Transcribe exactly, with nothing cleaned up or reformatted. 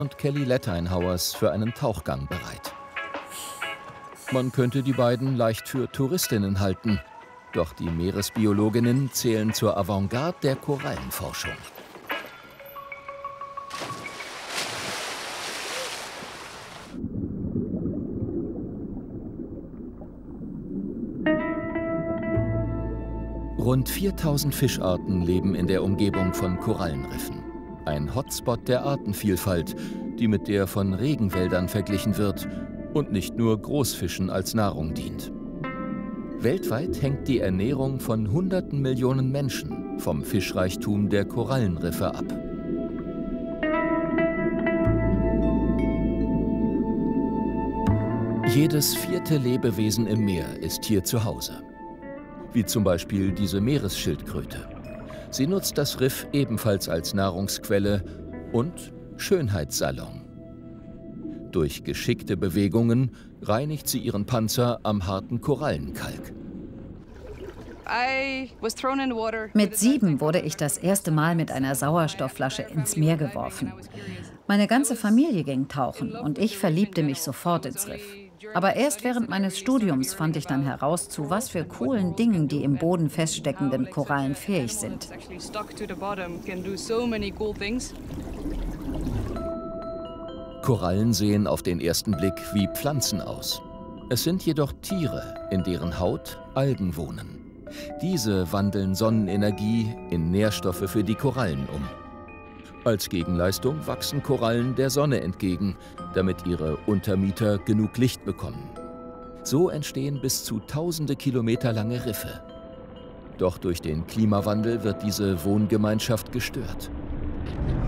und Kelly Leteinhauers für einen Tauchgang bereit. Man könnte die beiden leicht für Touristinnen halten, doch die Meeresbiologinnen zählen zur Avantgarde der Korallenforschung. Rund viertausend Fischarten leben in der Umgebung von Korallenriffen. Ein Hotspot der Artenvielfalt, die mit der von Regenwäldern verglichen wird und nicht nur Großfischen als Nahrung dient. Weltweit hängt die Ernährung von hunderten Millionen Menschen vom Fischreichtum der Korallenriffe ab. Jedes vierte Lebewesen im Meer ist hier zu Hause. Wie zum Beispiel diese Meeresschildkröte. Sie nutzt das Riff ebenfalls als Nahrungsquelle und Schönheitssalon. Durch geschickte Bewegungen reinigt sie ihren Panzer am harten Korallenkalk. Mit sieben wurde ich das erste Mal mit einer Sauerstoffflasche ins Meer geworfen. Meine ganze Familie ging tauchen und ich verliebte mich sofort ins Riff. Aber erst während meines Studiums fand ich dann heraus, zu was für coolen Dingen die im Boden feststeckenden Korallen fähig sind. Korallen sehen auf den ersten Blick wie Pflanzen aus. Es sind jedoch Tiere, in deren Haut Algen wohnen. Diese wandeln Sonnenenergie in Nährstoffe für die Korallen um. Als Gegenleistung wachsen Korallen der Sonne entgegen, damit ihre Untermieter genug Licht bekommen. So entstehen bis zu tausende Kilometer lange Riffe. Doch durch den Klimawandel wird diese Wohngemeinschaft gestört.